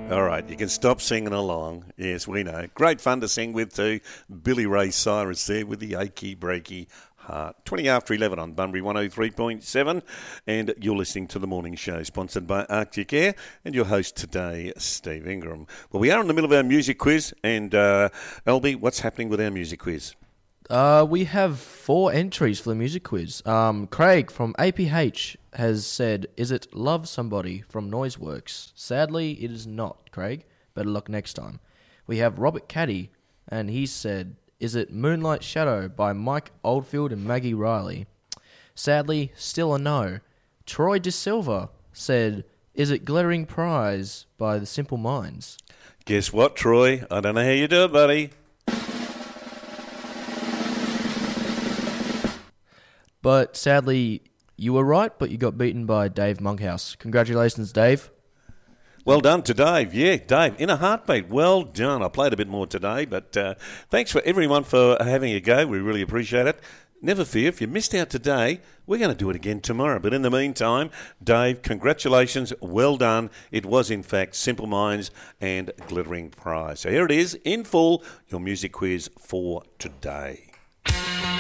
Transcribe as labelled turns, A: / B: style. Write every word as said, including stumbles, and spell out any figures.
A: All right, you can stop singing along. Yes, we know. Great fun to sing with too. Billy Ray Cyrus there with the achy breaky heart. twenty after eleven on Bunbury one oh three point seven, and you're listening to the morning show sponsored by Arctic Air, and your host today, Steve Ingram. Well, we are in the middle of our music quiz, and uh, Albie, what's happening with our music quiz?
B: Uh, we have four entries for the music quiz. Um, Craig from A P H has said, is it Love Somebody from Noiseworks? Sadly, it is not, Craig. Better luck next time. We have Robert Caddy, and he said, is it Moonlight Shadow by Mike Oldfield and Maggie Riley? Sadly, still a no. Troy De Silva said, is it Glittering Prize by The Simple Minds?
A: Guess what, Troy? I don't know how you do it, buddy.
B: But sadly, you were right, but you got beaten by Dave Monkhouse. Congratulations, Dave.
A: Well done to Dave. Yeah, Dave, in a heartbeat. Well done. I played a bit more today, but uh, thanks for everyone for having a go. We really appreciate it. Never fear, if you missed out today, we're going to do it again tomorrow. But in the meantime, Dave, congratulations. Well done. It was, in fact, Simple Minds and Glittering Prize. So here it is, in full, your music quiz for today.